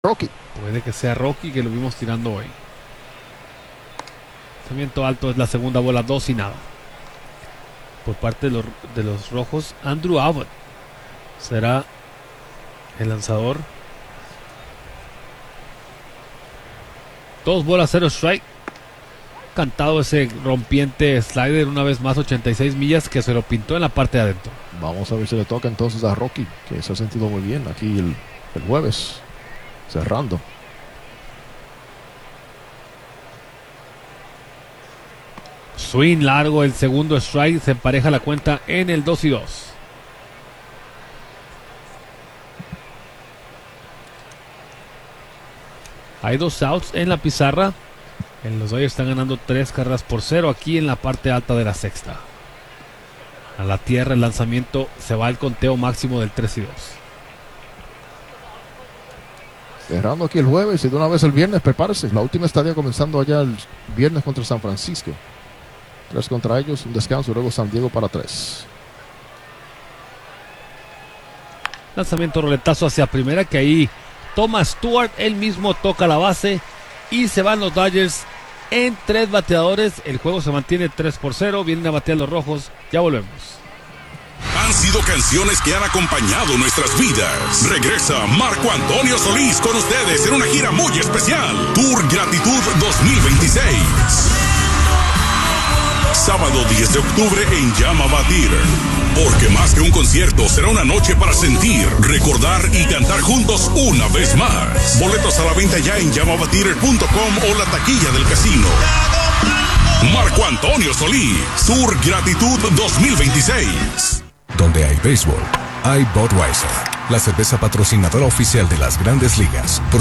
Rocky. Puede que sea Rocky, que lo vimos tirando hoy. Lanzamiento alto, es la segunda bola, 2 y nada. Por parte de los rojos, Andrew Abbott será el lanzador. 2 bolas, 0 strike. Cantado ese rompiente slider una vez más, 86 millas, que se lo pintó en la parte de adentro. Vamos a ver si le toca entonces a Rocky, que se ha sentido muy bien aquí el jueves, cerrando. Swing largo, el segundo strike, se empareja la cuenta en el 2 y 2. Hay 2 outs en la pizarra. Los Dodgers están ganando 3 carreras por 0 aquí en la parte alta de la sexta. A la tierra, el lanzamiento, se va al conteo máximo del 3 y 2. Cerrando aquí el jueves y de una vez el viernes, prepárese. La última estadía comenzando allá el viernes contra San Francisco. 3 contra ellos, un descanso, luego San Diego para 3. Lanzamiento roletazo hacia primera, que ahí Thomas Stewart, él mismo toca la base y se van los Dodgers en 3 bateadores. El juego se mantiene 3 por 0. Vienen a batear los rojos. Ya volvemos. Han sido canciones que han acompañado nuestras vidas. Regresa Marco Antonio Solís con ustedes en una gira muy especial. Tour Gratitud 2026. Sábado 10 de octubre en Llama Batir. Porque más que un concierto, será una noche para sentir, recordar y cantar juntos una vez más. Boletos a la venta ya en llamabatir.com o la taquilla del casino. Marco Antonio Solís, Tour Gratitud 2026. Donde hay béisbol, hay Budweiser, la cerveza patrocinadora oficial de las Grandes Ligas. Por